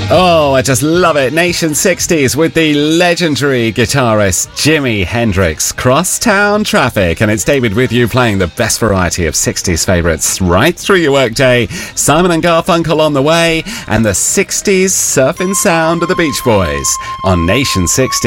Oh, I just love it. Nation 60s with the legendary guitarist Jimi Hendrix. Crosstown Traffic. And it's David with you playing the best variety of 60s favourites right through your workday. Simon and Garfunkel on the way. And the 60s surfing sound of the Beach Boys on Nation 60.